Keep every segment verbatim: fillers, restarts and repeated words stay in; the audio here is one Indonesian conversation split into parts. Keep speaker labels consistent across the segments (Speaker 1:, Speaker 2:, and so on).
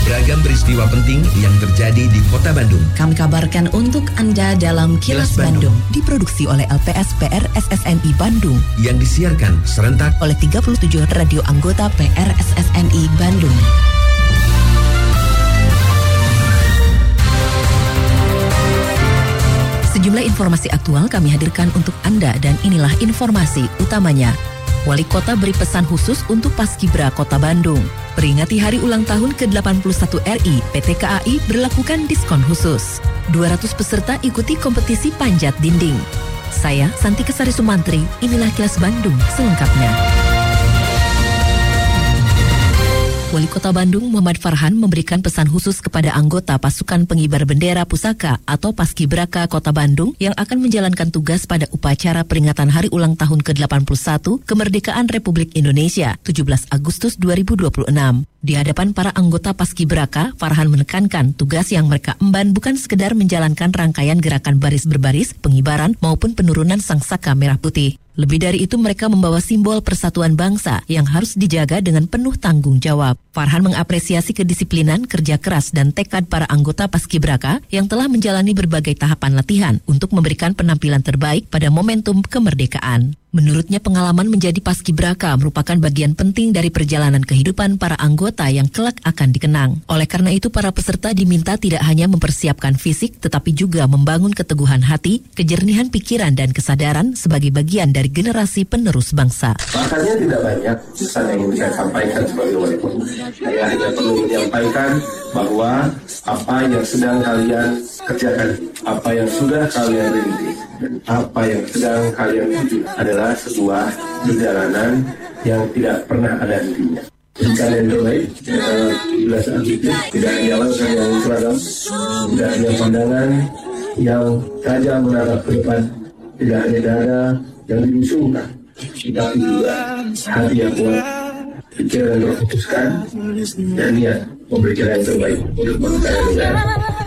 Speaker 1: Beragam peristiwa penting yang terjadi di Kota Bandung
Speaker 2: kami kabarkan untuk Anda dalam Kilas,
Speaker 1: Kilas
Speaker 2: Bandung.
Speaker 1: Bandung.
Speaker 2: Diproduksi oleh L P S P R S S N I Bandung
Speaker 1: yang disiarkan serentak
Speaker 2: oleh tiga puluh tujuh radio anggota P R S S N I Bandung. Sejumlah informasi aktual kami hadirkan untuk Anda dan inilah informasi utamanya. Wali Kota beri pesan khusus untuk Paskibra Kota Bandung. Peringati hari ulang tahun ke delapan puluh satu R I, P T K A I berlakukan diskon khusus. dua ratus peserta ikuti kompetisi panjat dinding. Saya, Santi Kesari Sumantri, inilah Kilas Bandung selengkapnya. Wali Kota Bandung Muhammad Farhan memberikan pesan khusus kepada anggota pasukan pengibar bendera pusaka atau Paskibraka Kota Bandung yang akan menjalankan tugas pada upacara peringatan hari ulang tahun ke delapan puluh satu Kemerdekaan Republik Indonesia tujuh belas Agustus dua ribu dua puluh enam. Di hadapan para anggota Paskibraka, Farhan menekankan tugas yang mereka emban bukan sekedar menjalankan rangkaian gerakan baris berbaris, pengibaran maupun penurunan sangsaka merah putih. Lebih dari itu, mereka membawa simbol persatuan bangsa yang harus dijaga dengan penuh tanggung jawab. Farhan mengapresiasi kedisiplinan, kerja keras, dan tekad para anggota Paskibraka yang telah menjalani berbagai tahapan latihan untuk memberikan penampilan terbaik pada momentum kemerdekaan. Menurutnya, pengalaman menjadi Paskibraka merupakan bagian penting dari perjalanan kehidupan para anggota yang kelak akan dikenang. Oleh karena itu, para peserta diminta tidak hanya mempersiapkan fisik, tetapi juga membangun keteguhan hati, kejernihan pikiran, dan kesadaran sebagai bagian dari generasi penerus bangsa.
Speaker 3: Makanya tidak banyak pesan yang ingin saya sampaikan sebagai wali kota. Saya hanya perlu menyampaikan bahwa apa yang sedang kalian kerjakan, apa yang sudah kalian rintis, dan apa yang sedang kalian tuju adalah sebuah perjalanan yang tidak pernah ada hentinya. Berikan yang terbaik, tujuh belas Agustus, tidak hanya langkah yang seragam, tidak hanya pandangan yang tajam menatap ke depan, tidak hanya dada yang dibusungkan, tapi juga hati yang kuat, pikiran yang terfokuskan, dan niat memberikan yang terbaik untuk bangsa dan negara.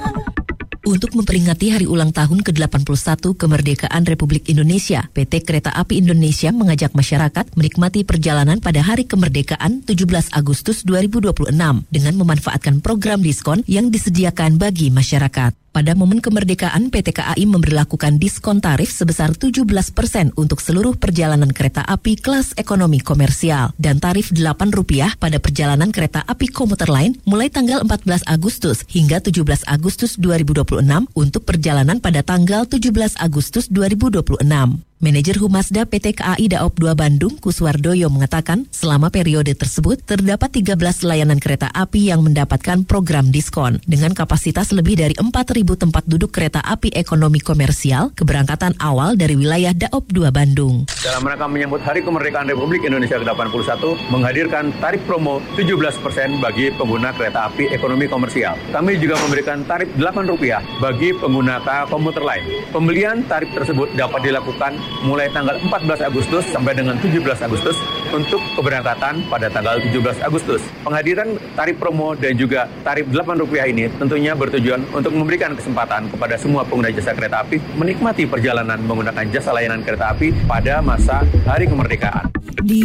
Speaker 2: Untuk memperingati hari ulang tahun ke delapan puluh satu Kemerdekaan Republik Indonesia, P T Kereta Api Indonesia mengajak masyarakat menikmati perjalanan pada Hari Kemerdekaan tujuh belas Agustus dua ribu dua puluh enam dengan memanfaatkan program diskon yang disediakan bagi masyarakat. Pada momen kemerdekaan, P T K A I memberlakukan diskon tarif sebesar tujuh belas persen untuk seluruh perjalanan kereta api kelas ekonomi komersial dan tarif delapan rupiah pada perjalanan kereta api komuter lain mulai tanggal empat belas Agustus hingga tujuh belas Agustus dua ribu dua puluh enam untuk perjalanan pada tanggal tujuh belas Agustus dua ribu dua puluh enam. Manajer Humasda P T K A I Daop dua Bandung, Kuswardoyo mengatakan, selama periode tersebut terdapat tiga belas layanan kereta api yang mendapatkan program diskon. Dengan kapasitas lebih dari empat ribu tempat duduk kereta api ekonomi komersial, keberangkatan awal dari wilayah Daop dua Bandung.
Speaker 4: Dalam rangka menyambut Hari Kemerdekaan Republik Indonesia ke delapan puluh satu, menghadirkan tarif promo tujuh belas persen bagi pengguna kereta api ekonomi komersial. Kami juga memberikan tarif delapan rupiah bagi pengguna komuter lain. Pembelian tarif tersebut dapat dilakukan mulai tanggal empat belas Agustus sampai dengan tujuh belas Agustus untuk keberangkatan pada tanggal tujuh belas Agustus. Penghadiran tarif promo dan juga tarif delapan rupiah ini tentunya bertujuan untuk memberikan kesempatan kepada semua pengguna jasa kereta api menikmati perjalanan menggunakan jasa layanan kereta api pada masa Hari Kemerdekaan.
Speaker 2: Di